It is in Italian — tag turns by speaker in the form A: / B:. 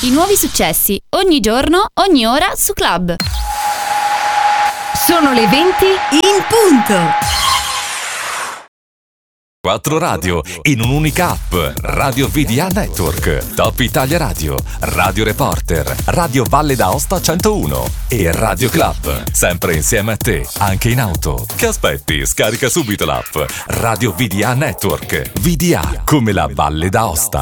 A: I nuovi successi, ogni giorno, ogni ora su Club.
B: Sono le 20 in punto.
C: 4 radio in un'unica app. Radio VDA Network, Top Italia Radio, Radio Reporter, Radio Valle d'Aosta 101 e Radio Club. Sempre insieme a te, anche in auto. Che aspetti? Scarica subito l'app Radio VDA Network. VDA come la Valle d'Aosta.